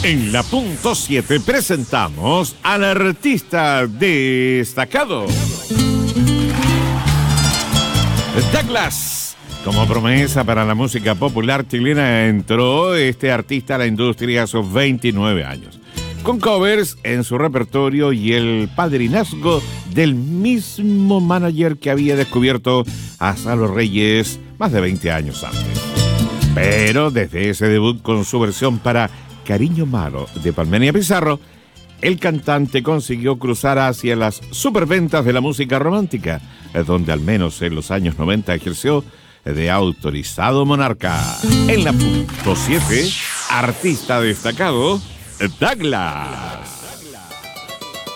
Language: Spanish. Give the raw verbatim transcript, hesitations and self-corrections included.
En la punto siete presentamos al artista destacado, Douglas. Como promesa para la música popular chilena, entró este artista a la industria a sus veintinueve años, con covers en su repertorio y el padrinazgo del mismo manager que había descubierto a Salo Reyes más de veinte años antes. Pero desde ese debut con su versión para Cariño Malo de Palmenia Pizarro, el cantante consiguió cruzar hacia las superventas de la música romántica, donde al menos en los años noventa ejerció de autorizado monarca. En la punto siete, artista destacado, Douglas.